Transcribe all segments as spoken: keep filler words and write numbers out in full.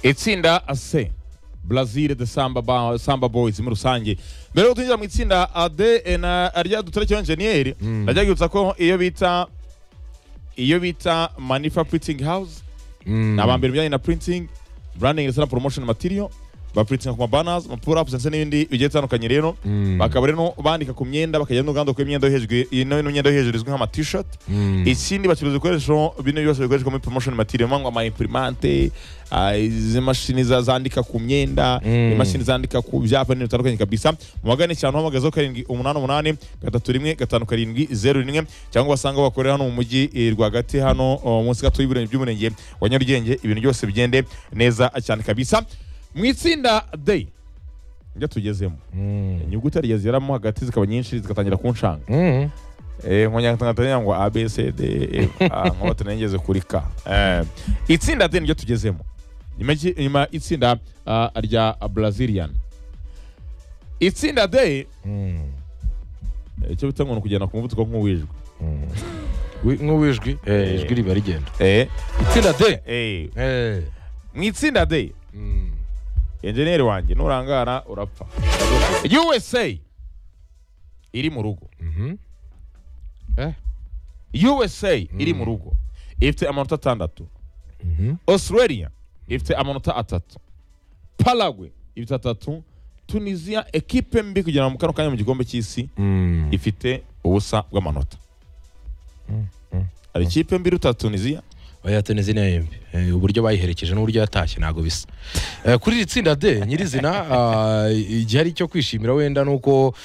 itsinda C Brazil de Samba ba, Samba Boys muri rusange. Mbere yo twinjira mu itsinda D na arya duterekeho engineer najya gutsa ko iyo bita iyo bita Manifa Printing House Mm. nabambere bijyanye na printing, branding ndetse na promotion material, ba printing ku banners, ma pull ups ndetse n'ibindi bigiye bitandukanye rero. Mm. Bakaba rero bandika ku myenda bakajya n'uganda ku myenda yo hejuru, ino myenda yo hejuru izwi nka t-shirt. Mm. Ikindi bacuruza ibikoresho bino byose bikoreshwa muri promotion material, mangwa ama imprimante, izi mashini zandika ku myenda, Mm. imashini zandika ku byapa n'ibintu bitandukanye kabisa. Mu magana cyane hamagazo karindwi umunani umunani gatatu rimwe gatanu karindwi zero rimwe cyangwa basanga bakorera hano mu mujyi rwagati hano munsi gato y'ibirenge by'umurenge wa Nyarugenge, ibintu byose bigende neza cyane kabisa. Mu itsinda D njya tugezemo inyuguti ari yaziramo hagati zikaba nyinshi zikatangira kunshanga Mm. eh nkonya ngatanya ngo A B C D E F ngo batanengeze kuri K. Eh itsinda D njya tugezemo nyuma itsinda rya Brazilian. Itsinda D Mm. icyo bita ngo kugenda ku muvuduko nk'uwijwe nk'uwijwi eh ijwi riba rigenda. eh Itsinda D eh eh mu itsinda D Mm. engineer wanjye nurangara urapfa. U S A iri mu rugo. Mhm. Eh U S A iri mu rugo ifite amanota atandatu. Mhm. Australia ifite amanota atatu. Paraguay ifite atatu. Tunisia ekipe mbi kugira mu kano kanya mu gikombe cy'isi Mm. ifite ubusa bw'amanota. Ari ikipe mbi ruta Tunisia. Oya Tunisia yembi uburyo bayiherekeje n'uburyo yatashye nago bisa. Eh, kuri iri tsinda D nyirizina igihe ari cyo kwishimira wenda nuko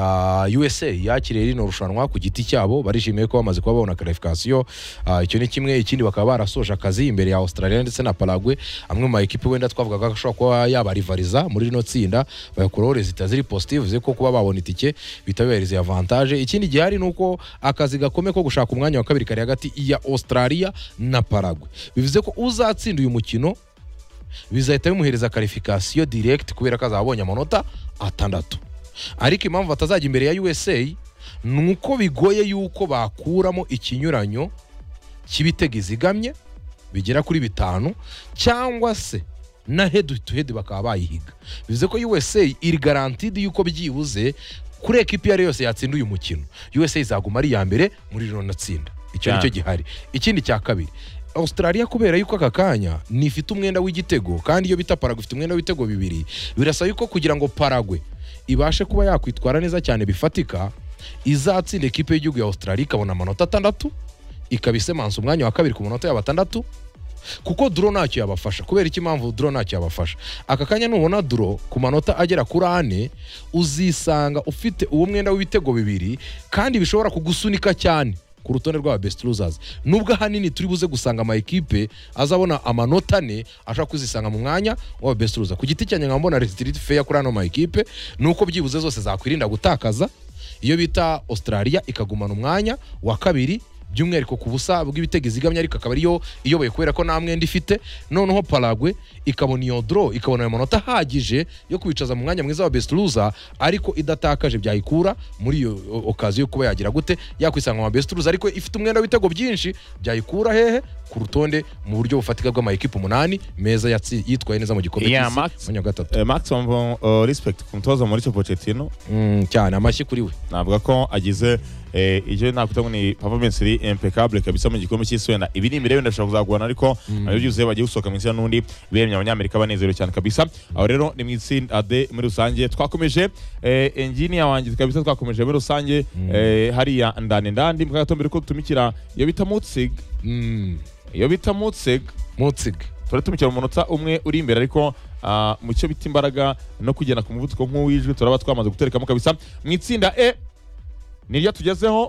U S A yakiriye rino rushanwa ku giti cyabo, barishimiye ko bamaze kuba babona qualification. Icyo ni kimwe, ikindi bakaba barasoje akazi imbere ya Australia ndetse na Paraguay, amwe mu equipe wenda twavugaga ko ashobora kuba yabarivariza muri rino tsinda, bayakuraho resultat ziri positive ze ko kuba babona itike bitabereza avantage. Ikindi gihe ari nuko akazi gakome ko gushaka umwanya wa kabiri kari hagati ya Australia na Paraguay, bivuze ko uzatsinda uyu mukino bizahita bimuhereza qualification direct kubera ko azabonye amanota atandatu. Ariko impamvu atazajya imbere ya U S A nuko bigoye yuko bakuramo ikinyuranyo kibitega izigamye bigera kuri bitanu cyangwa se na head to head bakaba bayihiga. Bivuze ko U S A iri guaranteed yuko byibuze kuri equipe yari yose yatsinda uyu mukino U S A izaguma ari ya mbere muri rino natsinda. Icyo nicyo gihari. Ikindi cya kabiri, Australia kubera yuko aka kanya nifite umwenda w'igitego kandi iyo bita Paraguay ifite umwenda w'ibitego bibiri, birasa yuko kugira ngo Paraguay ibashe kuba yakwitwara neza cyane bifatika, izatsinda equipe y'igihugu ya Australia ikabona amanota atandatu, ikabisemansa umwanya wa kabiri ku manota ya batandatu, kuko draw ntacyo yabafasha. Kubera iki mpamvu draw ntacyo yabafasha? Aka kanya nubona draw ku manota agera kuri ane, uzisanga ufite uwo mwenda w'ibitego bibiri kandi bishobora kugusunika cyane ku rutonde rwa best losers. Nubwo hanini turi buze gusanga ama equipe azabona amanota ne ashaka kuzisanga mu mwanya wa best loser. Ku giti cyanye ngambona restricted fair kuri ano ma equipe nuko byibuze zose zakwirinda gutakaza, iyo bita Australia ikagumana umwanya wa kabiri by'umwihariko ku busa bw'ibitego izigamye, ariko akaba ariyo iyoboye kubera ko nta mwenda ifite. Noneho Paraguay ikabona iyo draw, ikabona ayo manota ahagije yo kubicaza mu mwanya mwiza wa best loser, ariko idatakaje byayikura muri iyo okazi yo kuba yagira gute yakwisanga mu best loser, ariko ifite umwenda w'ibitego byinshi byayikura hehe ku rutonde mu buryo bufatika bw'ama equipe umunani meza yitwaye neza mu gikombe cy'isi mu gatatu. Eh, Max on uh, respect kumtoza muri Pochettino mm, cyane amashyi kuri we, navuga ko agize eh ije nakutango ni performance iri impeccable kabisa mu gikombe cy'isi, wenda ibiri imbere wenda ashaka kuzagwana, ariko nayo byuze bagiye gusohoka mu isi n'undi bemye abanyamerika banezerewe cyane kabisa. Aho rero ni mu itsinda D muri rusange twakomeje eh engineer wanjye kabisa, twakomeje muri rusange eh hariya ndane ndandi mukagatombere ko tumikira iyo bita Mutzig. mm. iyo bita Mutzig Mutzig tore tumikira mu munota umwe uri imbere, ariko uh, mu cyo bita imbaraga no kugenda ku muvuduko nk'uwijwe turaba twamaze guterekamo kabisa. Mu itsinda E niryo tugezeho,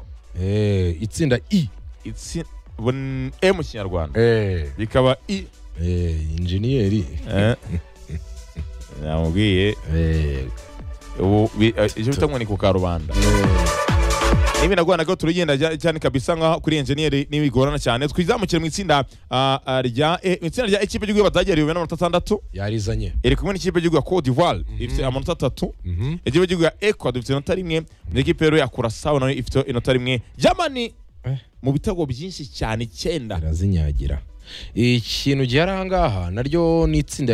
eh itsinda I itsinda E mu Kinyarwanda eh bikaba I eh engineer eh namubwiye eh ubu icyo bita ngo ni ku karubanda. Nibi nagwana ko turugenda cyane kabisa nka kuri engineer nibigorana cyane. Twizamukira mu itsinda rya E, itsinda rya equipe y'Igihugu batageriwe n'amanota atandatu yarizanye, iri kumwe n'ikipe y'Igihugu ya Cote d'Ivoire ifite amanota atatu, ikipe y'Igihugu ya Ecuador ifite inota rimwe, n'ikipe rero ya Curaçao nayo ifite inota rimwe. Germany mu bitego byinshi cyane icyenda irazinyagira. Ikintu giharangaha naryo ni itsinda